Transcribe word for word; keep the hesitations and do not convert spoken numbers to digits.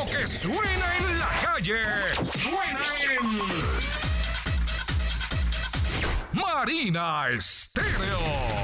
Lo que suena en la calle, suena en Marina Estéreo.